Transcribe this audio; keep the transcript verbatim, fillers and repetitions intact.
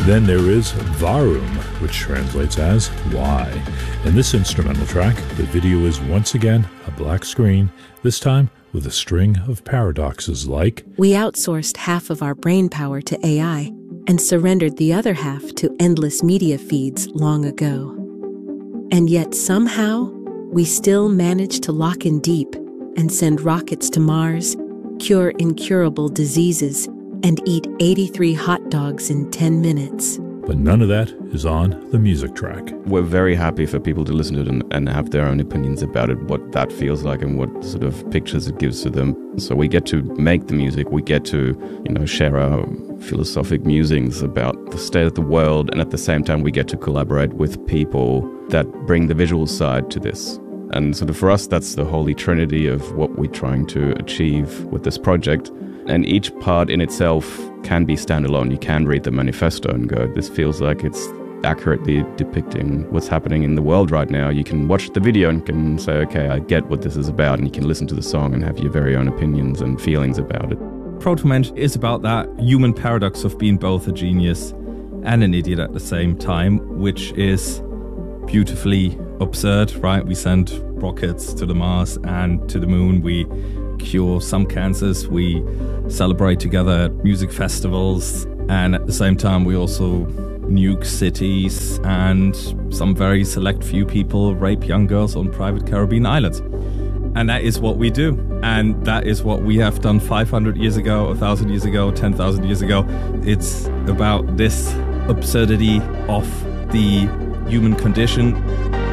Then there is Varum, which translates as Why. In this instrumental track, the video is once again a black screen, this time with a string of paradoxes like, we outsourced half of our brain power to A I and surrendered the other half to endless media feeds long ago. And yet somehow, we still managed to lock in deep and send rockets to Mars, cure incurable diseases, and eat eighty-three hot dogs in ten minutes. But none of that is on the music track. We're very happy for people to listen to it and, and have their own opinions about it, what that feels like and what sort of pictures it gives to them. So we get to make the music, we get to, you know, share our philosophic musings about the state of the world, and at the same time we get to collaborate with people that bring the visual side to this. And sort of for us, that's the holy trinity of what we're trying to achieve with this project. And each part in itself can be standalone. You can read the manifesto and go, this feels like it's accurately depicting what's happening in the world right now. You can watch the video and can say, okay, I get what this is about. And you can listen to the song and have your very own opinions and feelings about it. Proto-Mensch is about that human paradox of being both a genius and an idiot at the same time, which is beautifully absurd, right? We send rockets to the Mars and to the moon. We cure some cancers. We celebrate together at music festivals. And at the same time, we also nuke cities, and some very select few people rape young girls on private Caribbean islands. And that is what we do. And that is what we have done five hundred years ago, one thousand years ago, ten thousand years ago. It's about this absurdity of the human condition.